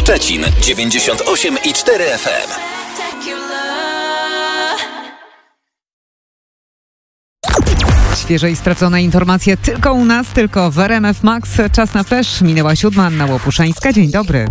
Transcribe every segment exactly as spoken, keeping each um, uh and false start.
Szczecin dziewięćdziesiąt osiem i cztery F M. Świeże i sprawdzone informacje tylko u nas, tylko w R M F Max. Czas na flash. Minęła siódma, Anna Łopuszańska. Dzień dobry.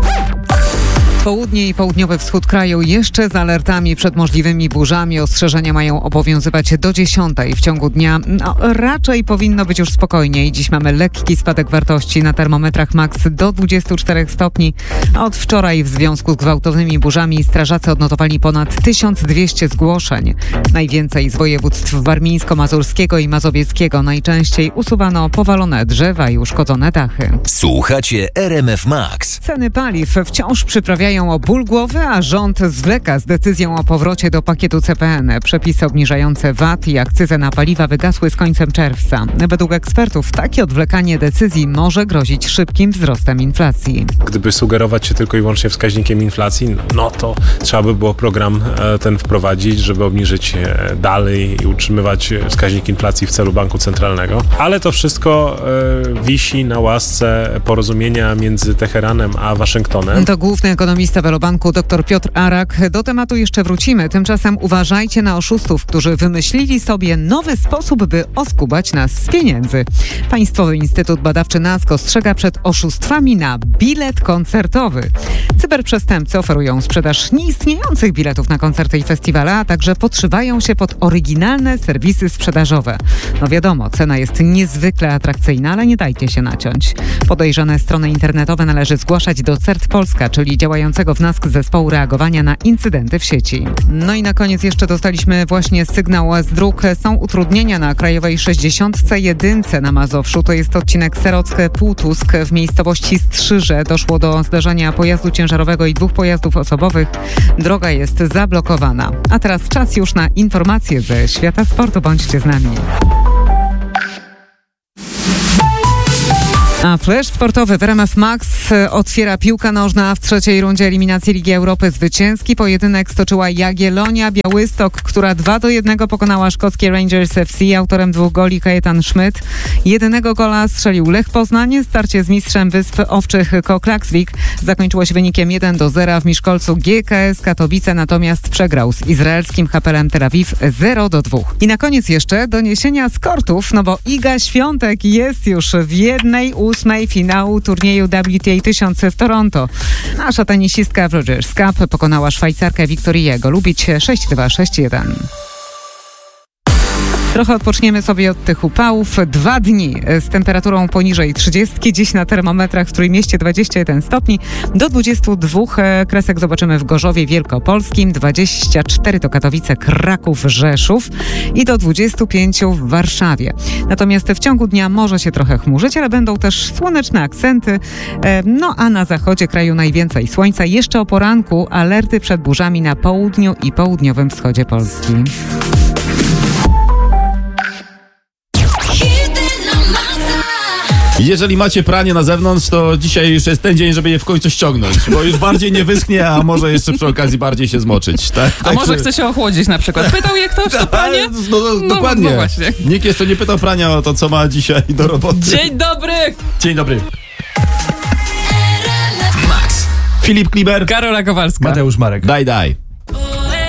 Południe i południowy wschód kraju jeszcze z alertami przed możliwymi burzami. Ostrzeżenia mają obowiązywać do dziesiątej. W ciągu dnia no, raczej powinno być już spokojniej. Dziś mamy lekki spadek wartości na termometrach max do dwudziestu czterech stopni. A od wczoraj w związku z gwałtownymi burzami strażacy odnotowali ponad tysiąc dwieście zgłoszeń. Najwięcej z województw warmińsko-mazurskiego i mazowieckiego. Najczęściej usuwano powalone drzewa i uszkodzone dachy. Słuchacie R M F Max. Ceny paliw wciąż przyprawiają o ból głowy, a rząd zwleka z decyzją o powrocie do pakietu C P N. Przepisy obniżające V A T i akcyzę na paliwa wygasły z końcem czerwca. Według ekspertów takie odwlekanie decyzji może grozić szybkim wzrostem inflacji. Gdyby sugerować się tylko i wyłącznie wskaźnikiem inflacji, no to trzeba by było program ten wprowadzić, żeby obniżyć dalej i utrzymywać wskaźnik inflacji w celu banku centralnego. Ale to wszystko wisi na łasce porozumienia między Teheranem a Waszyngtonem. To główny ekonomista Wielobanku dr Piotr Arak. Do tematu jeszcze wrócimy. Tymczasem uważajcie na oszustów, którzy wymyślili sobie nowy sposób, by oskubać nas z pieniędzy. Państwowy Instytut Badawczy NASK ostrzega przed oszustwami na bilet koncertowy. Cyberprzestępcy oferują sprzedaż nieistniejących biletów na koncerty i festiwale, a także podszywają się pod oryginalne serwisy sprzedażowe. No wiadomo, cena jest niezwykle atrakcyjna, ale nie dajcie się naciąć. Podejrzane strony internetowe należy zgłaszać do CERT Polska, czyli działającego w NASK zespołu reagowania na incydenty w sieci. No i na koniec jeszcze dostaliśmy właśnie sygnał z dróg. Są utrudnienia na Krajowej sześćdziesiątce jeden na Mazowszu. To jest odcinek Serockie-Półtusk. W miejscowości Strzyże doszło do zdarzenia pojazdu ciężarowego i dwóch pojazdów osobowych. Droga jest zablokowana. A teraz czas już na informacje ze świata sportu. Bądźcie z nami. A flash sportowy w R M F Max otwiera piłka nożna w trzeciej rundzie eliminacji Ligi Europy. Zwycięski pojedynek stoczyła Jagiellonia Białystok, która dwa do jednego pokonała szkockie Rangers F C. Autorem dwóch goli Kajetan Schmidt. Jedynego gola strzelił Lech Poznań. Starcie z mistrzem Wysp Owczych Koklaksvik zakończyło się wynikiem jeden do zera. W Miszkolcu G K S Katowice natomiast przegrał z izraelskim Hapelem Tel Awiw zero do dwóch. I na koniec jeszcze doniesienia z kortów, no bo Iga Świątek jest już w jednej ósmej finału turnieju W T A tysiąc w Toronto. Nasza tenisistka w Rogers Cup pokonała Szwajcarkę Wiktorię Golubić sześć dwa sześć jeden. Trochę odpoczniemy sobie od tych upałów. Dwa dni z temperaturą poniżej trzydziestki. Dziś na termometrach w Trójmieście dwadzieścia jeden stopni. Do dwudziestu dwóch kresek zobaczymy w Gorzowie Wielkopolskim. dwadzieścia cztery to Katowice, Kraków, Rzeszów i do dwudziestu pięciu w Warszawie. Natomiast w ciągu dnia może się trochę chmurzyć, ale będą też słoneczne akcenty. No a na zachodzie kraju najwięcej słońca. Jeszcze o poranku alerty przed burzami na południu i południowym wschodzie Polski. Jeżeli macie pranie na zewnątrz, to dzisiaj już jest ten dzień, żeby je w końcu ściągnąć, bo już bardziej nie wyschnie, a może jeszcze przy okazji bardziej się zmoczyć. Tak? A tak, może że... chce się ochłodzić na przykład. Pytał je ktoś o pranie? No, no, no dokładnie. No właśnie. Nikt jeszcze nie pytał prania o to, co ma dzisiaj do roboty. Dzień dobry! Dzień dobry. Max. Filip Kliber. Karola Kowalska. Mateusz Marek. Daj, daj.